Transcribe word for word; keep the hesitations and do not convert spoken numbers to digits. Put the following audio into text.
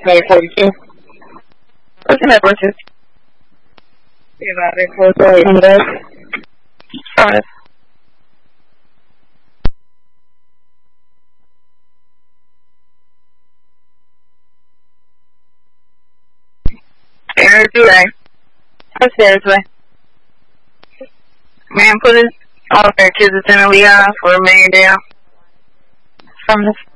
Hey, forty-two. What's the network? Yeah, about it. Close the way. Alright. Alright. Air today. Upstairs way. Man, put his all their kids in the we have for a million down. From the